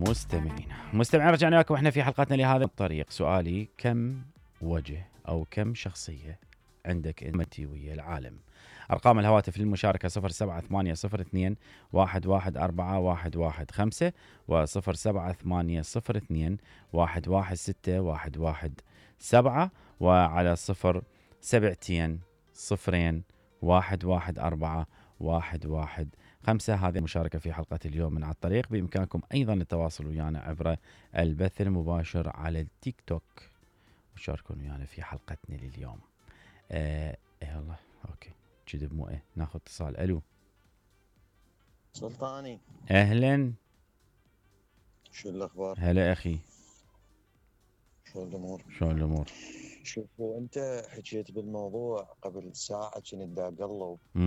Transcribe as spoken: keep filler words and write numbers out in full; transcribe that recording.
مستمعين مستمعين رجعنا لكم احنا في حلقتنا لهذا الطريق. سؤالي: كم وجه او كم شخصية عندك انت ويا العالم؟ ارقام الهواتف للمشاركة صفر سبعة ثمانية صفر اثنين واحد واحد أربعة واحد واحد خمسة وصفر سبعة ثمانية صفر اثنين واحد واحد ستة واحد واحد سبعة، وعلى صفر سبعتين صفرين واحد واحد أربعة واحد واحد خمسة. هذه المشاركة في حلقة اليوم من على الطريق. بإمكانكم أيضا التواصل ويانا عبر البث المباشر على التيك توك وشاركون ويانا في حلقتنا لليوم. آه إيه الله أوكي كذب مو إيه. ناخذ اتصال. ألو سلطاني، أهلا. شو الأخبار؟ هلا أخي، شو الأمور؟ شو الأمور؟ شوفوا، أنت حكيت بالموضوع قبل ساعة كنت دا أقلب